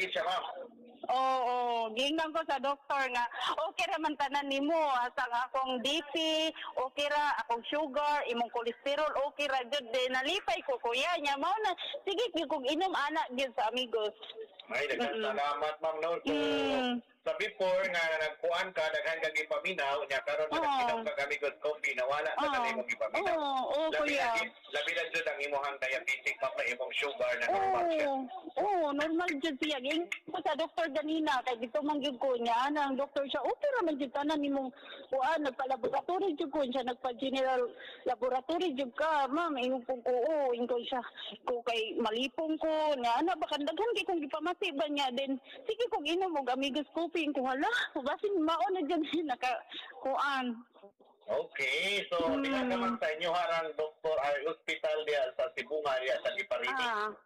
lagi siya, ma'am. Oo, gingan ko sa doktor nga okay ra man tanan nimo asa nga akong BP, okay ra akong sugar, imong cholesterol okay ra jud din nalipay ko kuya nya mao na sige gyud kog inom ana gyud sa amigos. Ay, salamat, ma'am, no? So, sa before nga nagkuhan ka, daghan kang ipaminaw, niya karon na nagkinom ka Amigos Coffee, nawala na ka imong ipaminaw. Oo, kuya. Labi na dyan ang imuhang diabetic, mapa imong sugar na normal siya. Oo, normal jud siya. Ging ko sa doktor ganina, kay dito man gyud ko niya, ang doktor siya, okay ra man jud tanan nimong kuan, nagpa-laboratory jud ko siya, nagpa-general laboratory jud ka, ma'am, ingon ko, ingon siya, ko kay malipong ko, nga ana baka daghan kay kung gipamati ba niya din. Sige kung inom og Amigos Coffee ko hala, basin mao na jud naka kuan. Okay, so diha naman sa inyo harang doktor ay hospital diya sa Sibunga diya sa Liparini.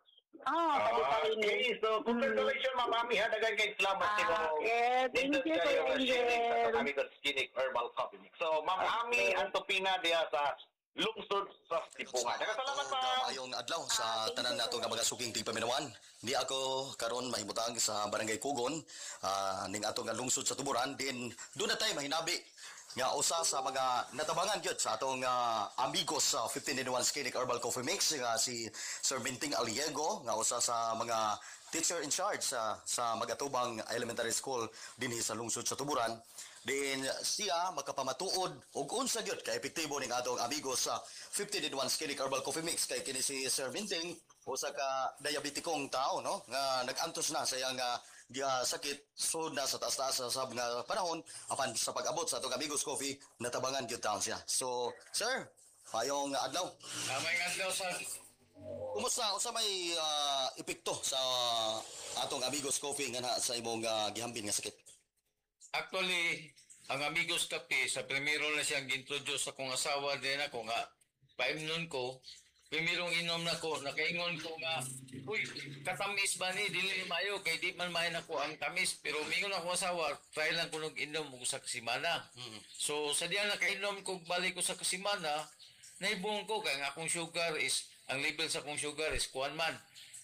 Okay, so congratulations Mami ha, dagan kay salamat siguro. Thank you Kuya Angel. Amigos Clinic Herbal Coffee. So Ma'am Ami Antopina diya sa lungsod sa Sibunga. Salamat pa. Ayong adlaw sa tanan nato nga mga suking tigpaminawan. Di ako karon mahimutang sa Barangay Kugon, ning ato nga lungsod sa Tuburan, din doon na tayo mahinabi nga usa sa mga natabangan gyud sa atong amigos sa 15-in-1 Clinic Herbal Coffee Mix nga si Sir Minting Aliego nga usa sa mga teacher in charge sa Magatubang Elementary School dinhi sa lungsod sa Tuburan. Din siya makapamatuod og unsa gyud ka epektibo ning atong amigos sa 15-in-1 Clinic Herbal Coffee Mix kay kini si Sir Minting usa ka diabetikong tao no nga nag-antos na sa iyang sakit so na sa taas-taas sa nga panahon apan sa pag-abot sa atong amigos coffee natabangan gyud taon siya. So sir, payong adlaw. May adlaw sa Kumusta usa may epekto sa atong amigos coffee nga sa imong gihambin nga sakit? Actually, ang Amigos Coffee sa primero na siyang introduce sa kong asawa din ako nga paimnon ko. Primerong inom na ko, nakaingon ko nga, uy, katamis ba ni? Dili mayo, kay di man mahin ako ang tamis. Pero mingon ako asawa, try lang ko nag-inom ko sa kasimana. So, sa diyan nakainom ko, balik ko sa kasimana, naibong ko, kaya ang akong sugar is, ang level sa akong sugar is, kuhan man,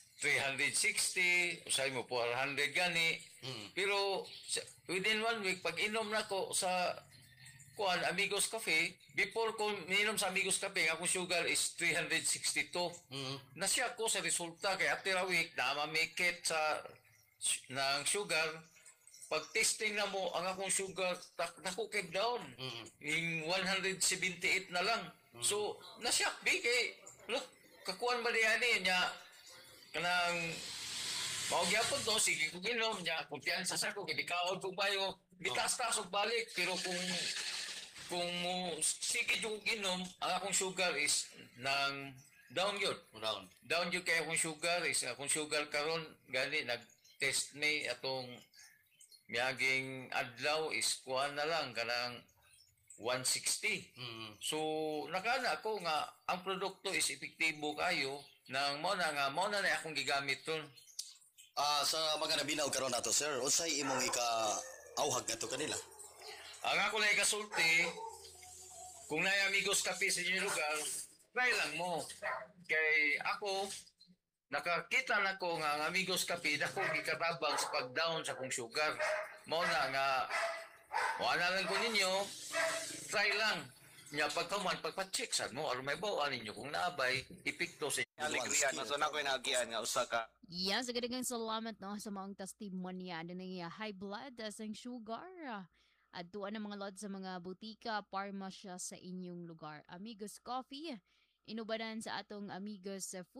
360, usay mo 400 gani. Pero, within 1 week, pag inom na ko sa kuan Amigos Cafe, before ko minom sa Amigos Cafe, akong sugar is 362. Nasya ko sa resulta kay after a week na mamikit sa ng sugar. Pag testing na mo ang akong sugar nakukip down. Yung 178 na lang. So nasya kay look kakuan ba diyan niya kanang mao gyapon to sige ko ginom niya kumpiyansa sa ko kay bikaon ko bayo bitas-tas og balik pero kung sige yung inom, ang akong sugar is nang down yun. Down yun kaya akong sugar is akong sugar karon gani nag-test may atong miyaging adlaw is kuha na lang kanang 160. So nakana ako nga ang produkto is epektibo kayo nang mo na akong gigamit ton. Sa mga nabinaw karon nato sir, unsay imong ika-awhag nato kanila? Ang ako na ikasulti, kung na Amigos Cafe sa inyong lugar, try lang mo. Kay ako, nakakita na ko nga ang Amigos Cafe na kong ikatabang sa pag-down sa kong sugar. Muna nga, wala lang ko ninyo, try lang. Nya pagkaman, pagpa-check sad mo, aron may bawaan ninyo kung naabay, ipikto sa inyo. alegria na so na ko inagian nga usa ka. Yes, agad-agang salamat no sa mga testimonya na high blood as ang sugar. At tuwan ang mga lot sa mga butika, parmasya sa inyong lugar. Amigos Coffee, inubanan sa atong Amigos Food.